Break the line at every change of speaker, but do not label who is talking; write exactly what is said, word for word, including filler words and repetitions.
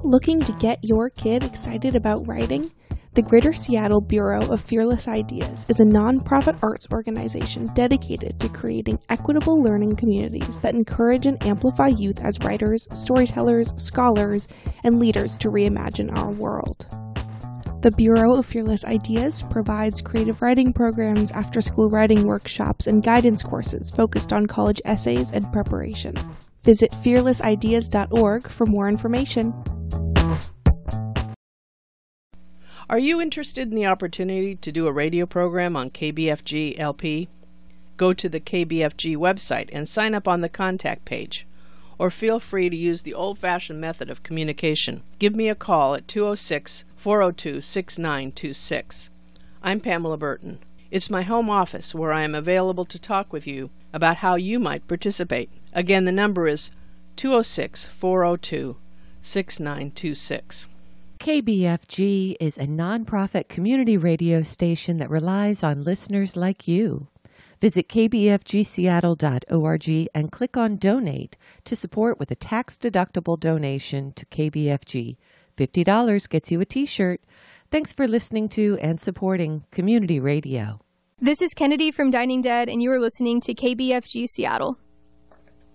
Looking to get your kid excited about writing? The Greater Seattle Bureau of Fearless Ideas is a nonprofit arts organization dedicated to creating equitable learning communities that encourage and amplify youth as writers, storytellers, scholars, and leaders to reimagine our world. The Bureau of Fearless Ideas provides creative writing programs, after-school writing workshops, and guidance courses focused on college essays and preparation. Visit fearless ideas dot org for more information.
Are you interested in the opportunity to do a radio program on K B F G L P? Go to the K B F G website and sign up on the contact page. Or feel free to use the old-fashioned method of communication. Give me a call at two oh six, four oh two, six nine two six. I'm Pamela Burton. It's my home office where I am available to talk with you about how you might participate. Again, the number is two oh six, four oh two, six nine two six.
K B F G is a nonprofit community radio station that relies on listeners like you. Visit k b f g seattle dot org and click on Donate to support with a tax-deductible donation to K B F G. fifty dollars gets you a t-shirt. Thanks for listening to and supporting community radio.
This is Kennedy from Dining Dead, and you are listening to K B F G Seattle.